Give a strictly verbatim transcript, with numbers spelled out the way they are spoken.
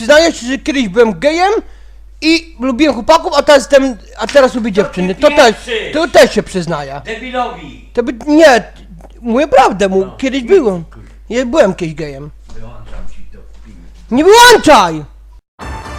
przyznaję się, że kiedyś byłem gejem i lubiłem chłopaków, a teraz jestem, a teraz lubię dziewczyny. To też, to też się przyznaję. Debilowi! To by, nie, mówię prawdę, mu, kiedyś byłem. Ja byłem kiedyś gejem. Wyłączam ci to. Nie wyłączaj!